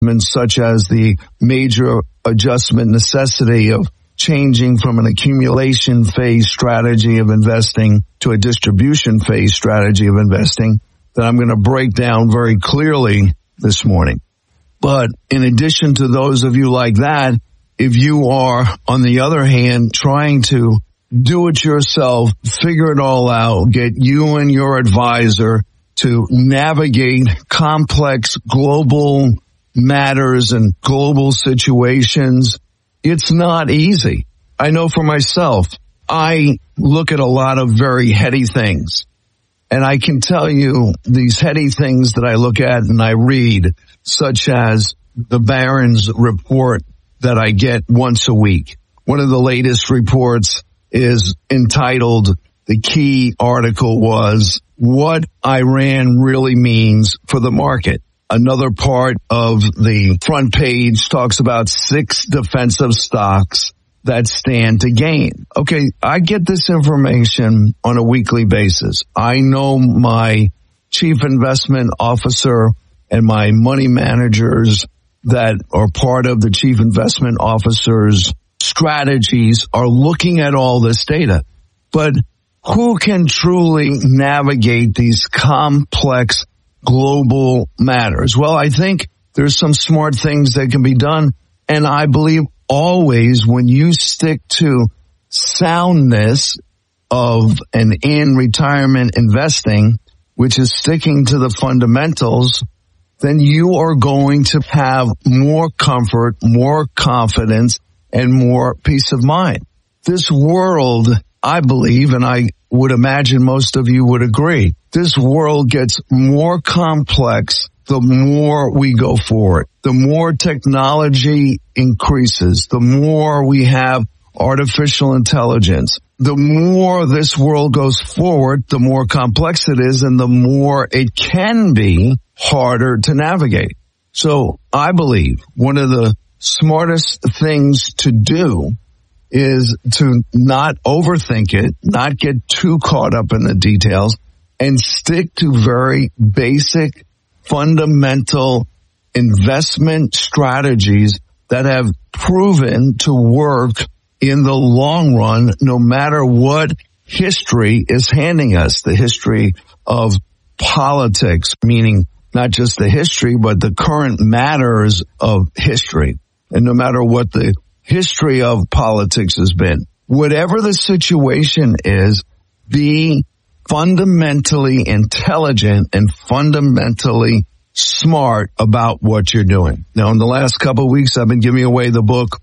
adjustments such as the major adjustment necessity of changing from an accumulation phase strategy of investing to a distribution phase strategy of investing that I'm going to break down very clearly this morning. But in addition to those of you like that, if you are, on the other hand, trying to do it yourself, figure it all out, get you and your advisor to navigate complex global matters and global situations, it's not easy. I know for myself, I look at a lot of very heady things. And I can tell you these heady things that I look at and I read, such as the Barron's report that I get once a week. One of the latest reports is entitled, the key article was, What Iran Really Means for the Market. Another part of the front page talks about 6 defensive stocks that stand to gain. Okay, I get this information on a weekly basis. I know my chief investment officer and my money managers that are part of the chief investment officer's strategies are looking at all this data. But who can truly navigate these complex global matters? Well, I think there's some smart things that can be done. And I believe always when you stick to soundness of and in retirement investing, which is sticking to the fundamentals, then you are going to have more comfort, more confidence, and more peace of mind. This world, I believe, and I would imagine most of you would agree, this world gets more complex the more we go forward. The more technology increases, the more we have artificial intelligence. The more this world goes forward, the more complex it is and the more it can be harder to navigate. So I believe one of the smartest things to do is to not overthink it, not get too caught up in the details, and stick to very basic, fundamental investment strategies that have proven to work in the long run, no matter what history is handing us. The history of politics, meaning not just the history, but the current matters of history. And no matter what the history of politics has been, whatever the situation is, be fundamentally intelligent and fundamentally smart about what you're doing. Now, in the last couple of weeks, I've been giving away the book,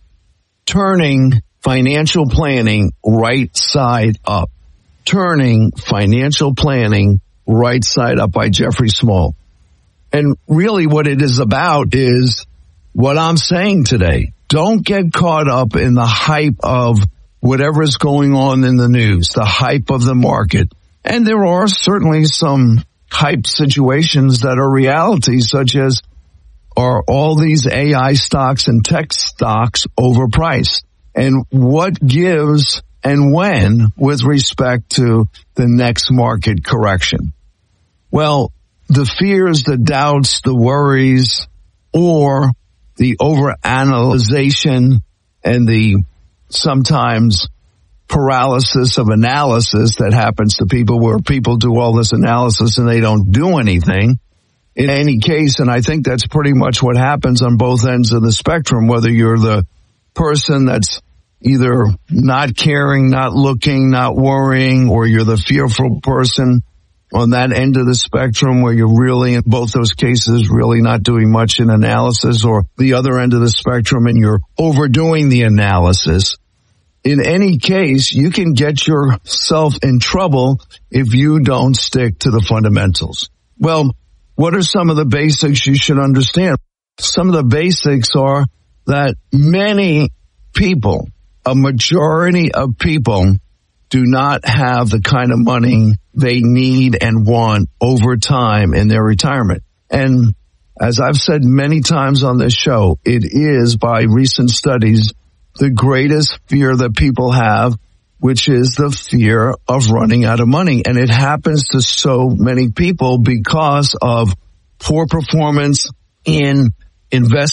Turning Financial Planning Right Side Up. Turning Financial Planning Right Side Up by Jeffrey Small. And really what it is about is what I'm saying today. Don't get caught up in the hype of whatever is going on in the news, the hype of the market. And there are certainly some hype situations that are realities, such as are all these AI stocks and tech stocks overpriced? And what gives and when with respect to the next market correction? Well, the fears, the doubts, the worries, or the overanalyzation and the sometimes paralysis of analysis that happens to people, where people do all this analysis and they don't do anything. In any case, and I think that's pretty much what happens on both ends of the spectrum, whether you're the person that's either not caring, not looking, not worrying, or you're the fearful person on that end of the spectrum where you're really, in both those cases, really not doing much in analysis, or the other end of the spectrum and you're overdoing the analysis. In any case, you can get yourself in trouble if you don't stick to the fundamentals. Well, what are some of the basics you should understand? Some of the basics are that many people, a majority of people, do not have the kind of money they need and want over time in their retirement. And as I've said many times on this show, it is, by recent studies, the greatest fear that people have, which is the fear of running out of money. And it happens to so many people because of poor performance in investment